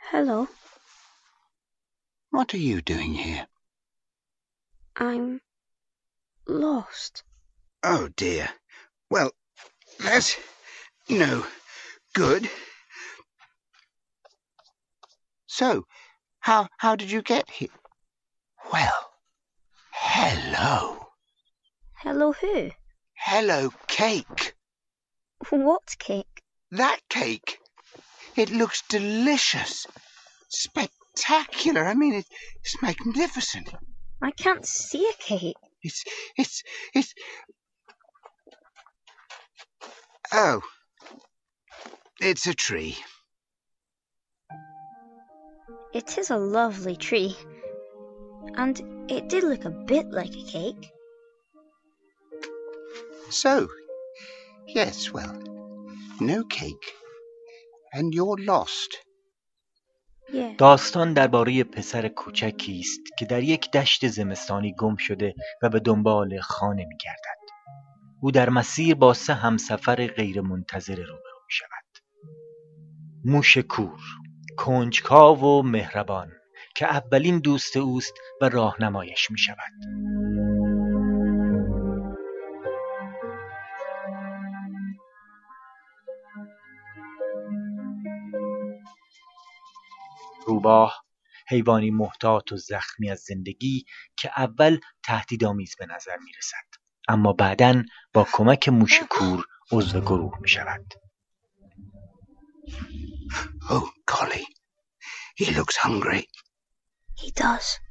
Hello. What are you doing here? I'm lost. Oh dear. Well, that's no good. So, how did you get here? Well, hello. Hello who? Hello, cake. What cake? That cake. It looks delicious. Spectacular. I mean, it's magnificent. I can't see a cake. It's... Oh. It's a tree. It is a lovely tree. And it did look a bit like a cake. So, yes, well, no cake. And you're lost. Yeah. داستان درباره پسر کوچکی است که در یک دشت زمستانی گم شده و به دنبال خانه می‌گردد. او در مسیر با 3 همسفر غیرمنتظره روبرو می‌شود. موش کور، کنجکاو و مهربان که اولین دوست اوست و راهنمایش می‌شود. روباه، حیوانی محتاط و زخمی از زندگی که اول تهدیدآمیز به نظر می‌رسد، اما بعداً با کمک موش کور عضو گروه می‌شود. Oh, golly. He looks hungry. He does.